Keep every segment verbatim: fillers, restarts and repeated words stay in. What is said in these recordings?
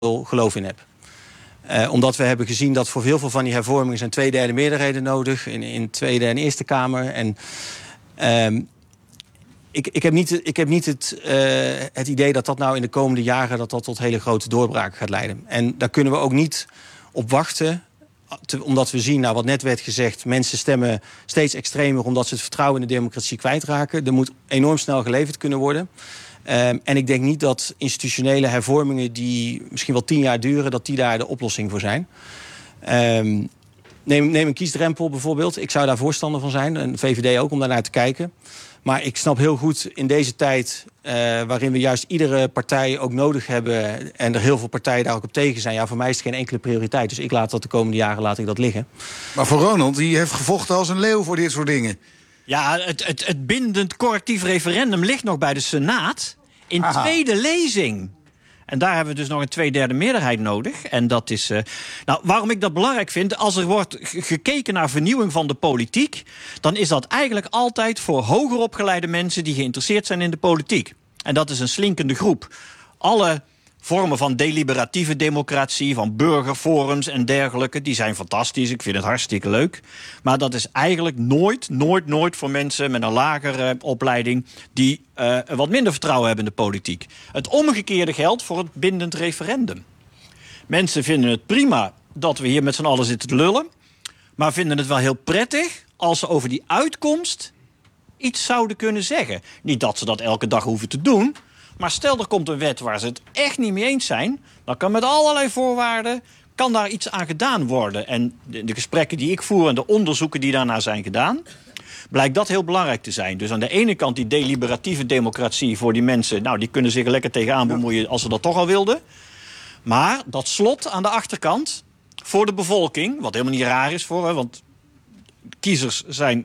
geloof in heb. Uh, omdat we hebben gezien dat voor heel veel van die hervormingen zijn twee derde meerderheden nodig in, in Tweede en Eerste Kamer. En uh, ik, ik heb niet, ik heb niet het, uh, het idee dat dat nou in de komende jaren dat dat tot hele grote doorbraken gaat leiden. En daar kunnen we ook niet op wachten. Te, omdat we zien, nou, wat net werd gezegd, mensen stemmen steeds extremer omdat ze het vertrouwen in de democratie kwijtraken. Er moet enorm snel geleverd kunnen worden. Um, en ik denk niet dat institutionele hervormingen die misschien wel tien jaar duren, dat die daar de oplossing voor zijn. Um, neem, neem een kiesdrempel bijvoorbeeld. Ik zou daar voorstander van zijn, en de V V D ook, om daarnaar te kijken. Maar ik snap heel goed in deze tijd, uh, waarin we juist iedere partij ook nodig hebben en er heel veel partijen daar ook op tegen zijn. Ja, voor mij is het geen enkele prioriteit. Dus ik laat dat de komende jaren laat ik dat liggen. Maar voor Ronald, die heeft gevochten als een leeuw voor dit soort dingen. Ja, het, het, het bindend correctief referendum ligt nog bij de Senaat in Aha. tweede lezing. En daar hebben we dus nog een tweederde meerderheid nodig. En dat is. Uh, nou, waarom ik dat belangrijk vind, als er wordt g- gekeken naar vernieuwing van de politiek, dan is dat eigenlijk altijd voor hoger opgeleide mensen die geïnteresseerd zijn in de politiek. En dat is een slinkende groep. Alle vormen van deliberatieve democratie, van burgerforums en dergelijke, die zijn fantastisch. Ik vind het hartstikke leuk. Maar dat is eigenlijk nooit, nooit, nooit voor mensen met een lagere opleiding die uh, wat minder vertrouwen hebben in de politiek. Het omgekeerde geldt voor het bindend referendum. Mensen vinden het prima dat we hier met z'n allen zitten te lullen, maar vinden het wel heel prettig als ze over die uitkomst iets zouden kunnen zeggen. Niet dat ze dat elke dag hoeven te doen, maar stel er komt een wet waar ze het echt niet mee eens zijn, dan kan met allerlei voorwaarden kan daar iets aan gedaan worden. En de, de gesprekken die ik voer en de onderzoeken die daarna zijn gedaan, blijkt dat heel belangrijk te zijn. Dus aan de ene kant die deliberatieve democratie voor die mensen, nou, die kunnen zich er lekker tegenaan bemoeien als ze dat toch al wilden. Maar dat slot aan de achterkant voor de bevolking, wat helemaal niet raar is voor, hè, want kiezers zijn.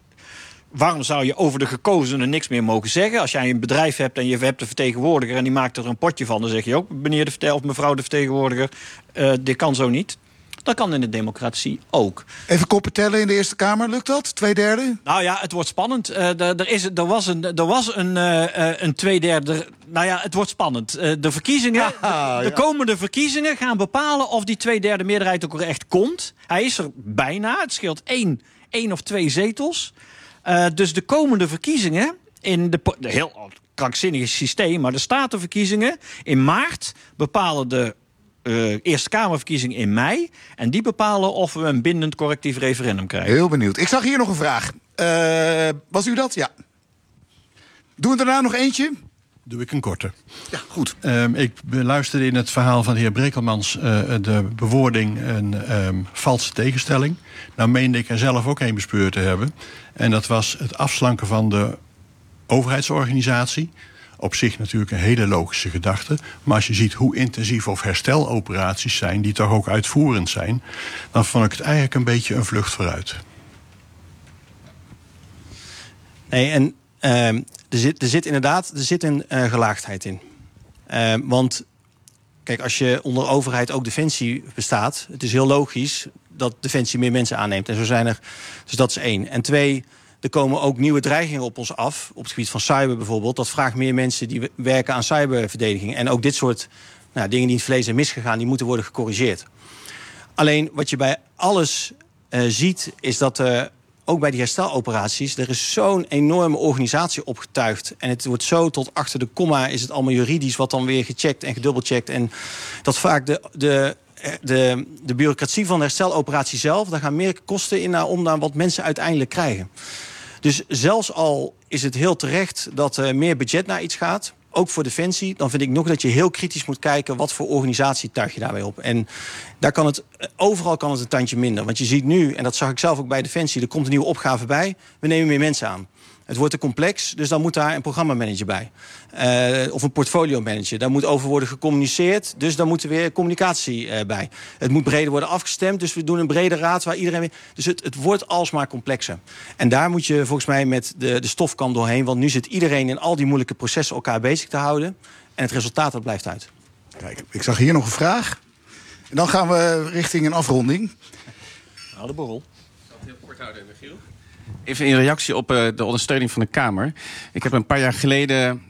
Waarom zou je over de gekozenen niks meer mogen zeggen? Als jij een bedrijf hebt en je hebt een vertegenwoordiger en die maakt er een potje van, dan zeg je ook, meneer de verte- of mevrouw de vertegenwoordiger, uh, dit kan zo niet. Dat kan in de democratie ook. Even koppen tellen in de Eerste Kamer, lukt dat? Twee derde? Nou ja, het wordt spannend. Uh, er, er, is, er was een, er was een, uh, uh, een tweederde. Nou ja, het wordt spannend. Uh, de verkiezingen, Ja, de, de ja. komende verkiezingen gaan bepalen of die tweederde meerderheid ook echt komt. Hij is er bijna. Het scheelt één, één of twee zetels. Uh, dus de komende verkiezingen in de, de heel krankzinnige systeem, maar de statenverkiezingen in maart bepalen de uh, Eerste Kamerverkiezingen in mei. En die bepalen of we een bindend correctief referendum krijgen. Heel benieuwd. Ik zag hier nog een vraag. Uh, was u dat? Ja. Doen we daarna nog eentje? Doe ik een korte. Ja, goed. Um, ik beluisterde in het verhaal van de heer Brekelmans uh, de bewoording een um, valse tegenstelling. Nou meende ik er zelf ook een bespeurd te hebben. En dat was het afslanken van de overheidsorganisatie. Op zich natuurlijk een hele logische gedachte. Maar als je ziet hoe intensief of hersteloperaties zijn, die toch ook uitvoerend zijn, dan vond ik het eigenlijk een beetje een vlucht vooruit. Nee, en uh, er, zit, er zit inderdaad er zit een uh, gelaagdheid in. Uh, want kijk, als je onder overheid ook Defensie bestaat, het is heel logisch dat Defensie meer mensen aanneemt. En zo zijn er. Dus dat is één. En twee, er komen ook nieuwe dreigingen op ons af. Op het gebied van cyber bijvoorbeeld. Dat vraagt meer mensen die werken aan cyberverdediging. En ook dit soort nou, dingen die in het verleden zijn misgegaan, die moeten worden gecorrigeerd. Alleen wat je bij alles uh, ziet, is dat uh, ook bij die hersteloperaties, er is zo'n enorme organisatie opgetuigd. En het wordt zo tot achter de komma, is het allemaal juridisch, wat dan weer gecheckt en gedubbelcheckt. En dat vaak de, de, de, de bureaucratie van de hersteloperatie zelf, daar gaan meer kosten in naar om dan wat mensen uiteindelijk krijgen. Dus zelfs al is het heel terecht dat er meer budget naar iets gaat, ook voor Defensie, dan vind ik nog dat je heel kritisch moet kijken wat voor organisatie tuig je daarbij op. En daar kan het, overal kan het een tandje minder. Want je ziet nu, en dat zag ik zelf ook bij Defensie, er komt een nieuwe opgave bij. We nemen meer mensen aan. Het wordt te complex, dus dan moet daar een programmamanager bij. Uh, of een portfolio-manager. Daar moet over worden gecommuniceerd, dus daar moet er weer communicatie uh, bij. Het moet breder worden afgestemd, dus we doen een brede raad waar iedereen weer. Dus het, het wordt alsmaar complexer. En daar moet je volgens mij met de, de stofkam doorheen, want nu zit iedereen in al die moeilijke processen elkaar bezig te houden. En het resultaat, dat blijft uit. Kijk, ik zag hier nog een vraag. En dan gaan we richting een afronding. Nou, de borrel. Ik zal het heel kort houden, Michiel. Even in reactie op uh, de ondersteuning van de Kamer. Ik heb een paar jaar geleden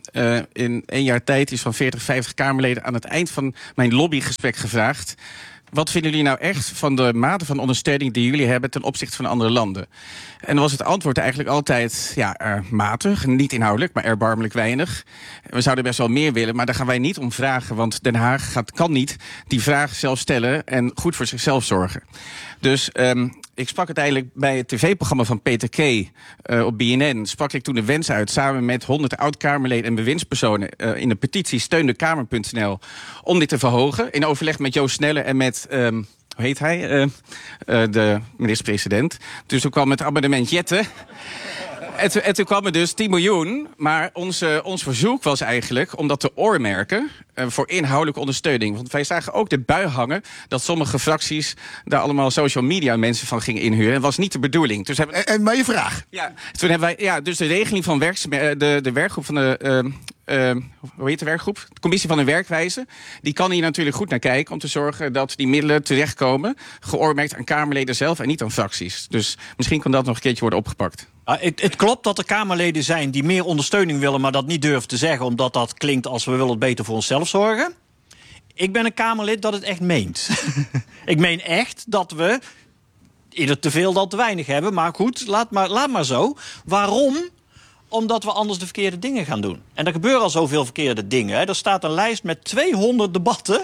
uh, in één jaar tijd is van veertig, vijftig Kamerleden aan het eind van mijn lobbygesprek gevraagd: wat vinden jullie nou echt van de mate van ondersteuning die jullie hebben ten opzichte van andere landen? En dan was het antwoord eigenlijk altijd ja, uh, matig, niet inhoudelijk, maar erbarmelijk weinig. We zouden best wel meer willen, maar daar gaan wij niet om vragen, want Den Haag gaat, kan niet die vraag zelf stellen en goed voor zichzelf zorgen. Dus um, ik sprak uiteindelijk bij het tv-programma van Peter K. Uh, op B N N... sprak ik toen de wens uit samen met honderd oud-Kamerleden en bewindspersonen uh, in de petitie steun de kamer punt n l om dit te verhogen. In overleg met Joost Snelle en met, um, hoe heet hij, uh, uh, de minister-president. Dus toen kwam het amendement Jette. En, to, en toen kwam er dus tien miljoen. Maar onze, ons verzoek was eigenlijk om dat te oormerken uh, voor inhoudelijke ondersteuning. Want wij zagen ook de bui hangen dat sommige fracties daar allemaal social media mensen van gingen inhuren. Dat was niet de bedoeling. Dus hebben, en, en maar je vraag. Ja, toen hebben wij, ja, dus de regeling van werks, de, de werkgroep van de. Uh, Uh, hoe heet de werkgroep? De commissie van de werkwijze. Die kan hier natuurlijk goed naar kijken om te zorgen dat die middelen terechtkomen, geoormerkt aan Kamerleden zelf en niet aan fracties. Dus misschien kan dat nog een keertje worden opgepakt. Ah, het, het klopt dat er Kamerleden zijn die meer ondersteuning willen, maar dat niet durven te zeggen, omdat dat klinkt als we willen het beter voor onszelf zorgen. Ik ben een Kamerlid dat het echt meent. Ik meen echt dat we eerder te veel dan te weinig hebben. Maar goed, laat maar, laat maar zo. Waarom? Omdat we anders de verkeerde dingen gaan doen. En er gebeuren al zoveel verkeerde dingen. Hè. Er staat een lijst met tweehonderd debatten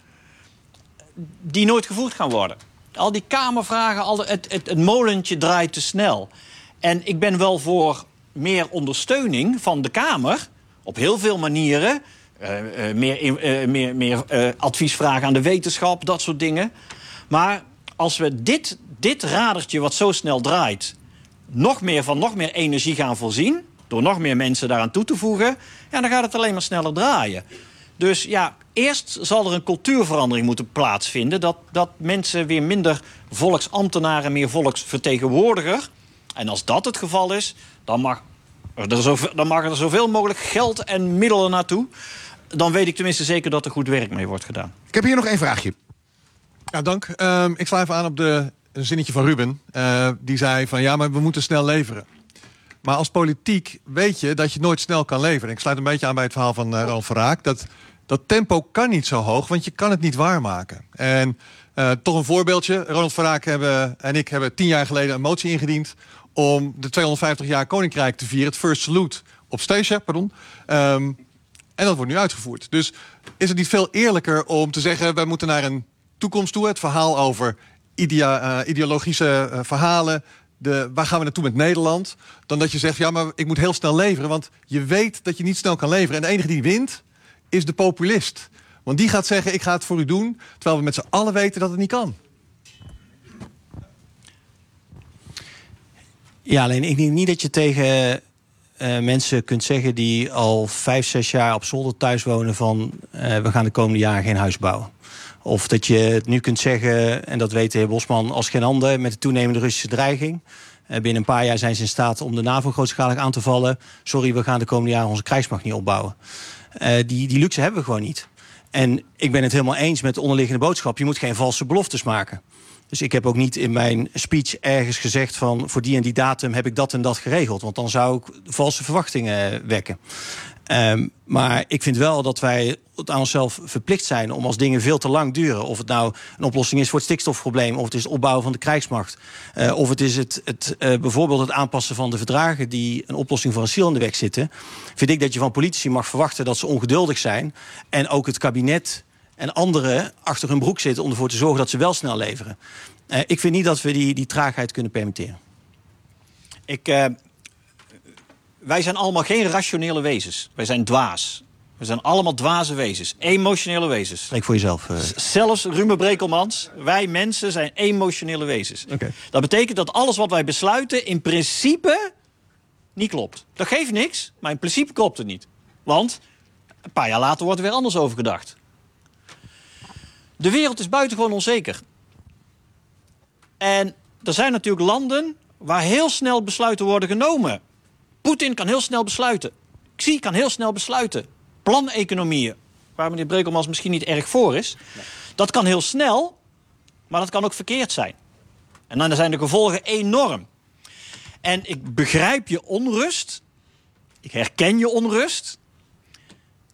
die nooit gevoerd gaan worden. Al die Kamervragen, al de, het, het, het molentje draait te snel. En ik ben wel voor meer ondersteuning van de Kamer op heel veel manieren. Uh, uh, meer uh, meer, meer uh, advies vragen aan de wetenschap, dat soort dingen. Maar als we dit, dit radertje wat zo snel draait, nog meer van nog meer energie gaan voorzien, door nog meer mensen daaraan toe te voegen, ja, dan gaat het alleen maar sneller draaien. Dus ja, eerst zal er een cultuurverandering moeten plaatsvinden, dat, dat mensen weer minder volksambtenaren, meer volksvertegenwoordiger. En als dat het geval is, dan mag er, zoveel, dan mag er zoveel mogelijk geld en middelen naartoe. Dan weet ik tenminste zeker dat er goed werk mee wordt gedaan. Ik heb hier nog één vraagje. Ja, dank. Um, ik sla even aan op de een zinnetje van Ruben. Uh, die zei van ja, maar we moeten snel leveren. Maar als politiek weet je dat je nooit snel kan leveren. Ik sluit een beetje aan bij het verhaal van uh, Ronald van Raak. Dat, dat tempo kan niet zo hoog, want je kan het niet waarmaken. En uh, toch een voorbeeldje. Ronald van Raak hebben, en ik hebben tien jaar geleden een motie ingediend om de tweehonderdvijftig jaar Koninkrijk te vieren. Het First Salute op Statia, pardon. Um, en dat wordt nu uitgevoerd. Dus is het niet veel eerlijker om te zeggen, wij moeten naar een toekomst toe. Het verhaal over idea, uh, ideologische uh, verhalen. De, waar gaan we naartoe met Nederland? Dan dat je zegt, ja, maar ik moet heel snel leveren. Want je weet dat je niet snel kan leveren. En de enige die wint, is de populist. Want die gaat zeggen, ik ga het voor u doen. Terwijl we met z'n allen weten dat het niet kan. Ja, alleen ik denk niet dat je tegen uh, mensen kunt zeggen die al vijf, zes jaar op zolder thuis wonen van uh, we gaan de komende jaren geen huis bouwen. Of dat je het nu kunt zeggen, en dat weet de heer Bosman als geen ander, met de toenemende Russische dreiging. Uh, binnen een paar jaar zijn ze in staat om de NAVO grootschalig aan te vallen. Sorry, we gaan de komende jaren onze krijgsmacht niet opbouwen. Uh, die, die luxe hebben we gewoon niet. En ik ben het helemaal eens met de onderliggende boodschap. Je moet geen valse beloftes maken. Dus ik heb ook niet in mijn speech ergens gezegd van voor die en die datum heb ik dat en dat geregeld. Want dan zou ik valse verwachtingen wekken. Um, maar ik vind wel dat wij het aan onszelf verplicht zijn om als dingen veel te lang duren. Of het nou een oplossing is voor het stikstofprobleem, of het is het opbouwen van de krijgsmacht. Uh, of het is het, het uh, bijvoorbeeld het aanpassen van de verdragen die een oplossing voor asiel in de weg zitten. Vind ik dat je van politici mag verwachten dat ze ongeduldig zijn. En ook het kabinet en anderen achter hun broek zitten om ervoor te zorgen dat ze wel snel leveren. Uh, ik vind niet dat we die, die traagheid kunnen permitteren. Ik, uh, wij zijn allemaal geen rationele wezens. Wij zijn dwaas. We zijn allemaal dwaze wezens. Emotionele wezens. Spreek voor jezelf. Uh... Zelfs Ruben Brekelmans. Wij mensen zijn emotionele wezens. Okay. Dat betekent dat alles wat wij besluiten in principe niet klopt. Dat geeft niks, maar in principe klopt het niet. Want een paar jaar later wordt er weer anders over gedacht. De wereld is buitengewoon onzeker. En er zijn natuurlijk landen waar heel snel besluiten worden genomen. Poetin kan heel snel besluiten. Xi kan heel snel besluiten. Planeconomieën, waar meneer Brekelmans misschien niet erg voor is. Nee. Dat kan heel snel, maar dat kan ook verkeerd zijn. En dan zijn de gevolgen enorm. En ik begrijp je onrust. Ik herken je onrust.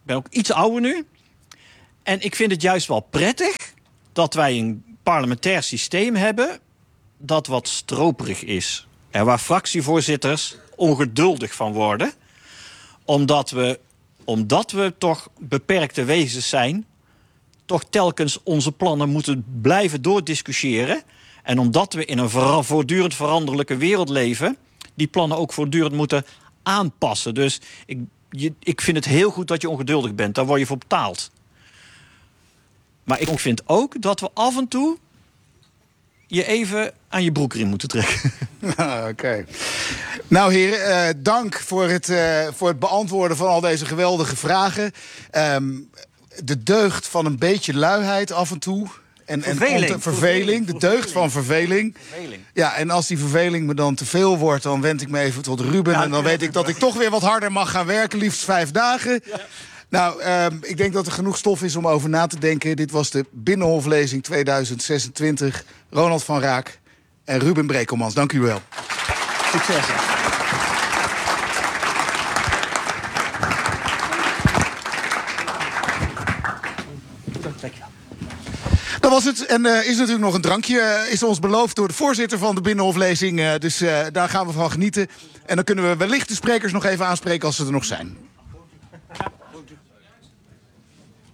ben ook iets ouder nu. En ik vind het juist wel prettig dat wij een parlementair systeem hebben dat wat stroperig is. En waar fractievoorzitters ongeduldig van worden. Omdat we, omdat we toch beperkte wezens zijn, toch telkens onze plannen moeten blijven doordiscussiëren. En omdat we in een ver- voortdurend veranderlijke wereld leven, die plannen ook voortdurend moeten aanpassen. Dus ik, je, ik vind het heel goed dat je ongeduldig bent. Daar word je voor betaald. Maar ik vind ook dat we af en toe je even aan je broekriem moeten trekken. Oké. Okay. Nou heren, uh, dank voor het, uh, voor het beantwoorden van al deze geweldige vragen. Um, de deugd van een beetje luiheid af en toe. En, verveling. En onte- verveling. De deugd van verveling. verveling. Ja, en als die verveling me dan te veel wordt, dan wend ik me even tot Ruben. Ja, en dan weet ik dat ik toch weer wat harder mag gaan werken. Liefst vijf dagen. Ja. Nou, um, ik denk dat er genoeg stof is om over na te denken. Dit was de Binnenhoflezing tweeduizend zesentwintig. Ronald van Raak en Ruben Brekelmans. Dank u wel. Succes. Dat was het. En er uh, is natuurlijk nog een drankje. Uh, is ons beloofd door de voorzitter van de Binnenhoflezing. Uh, dus uh, daar gaan we van genieten. En dan kunnen we wellicht de sprekers nog even aanspreken als ze er nog zijn.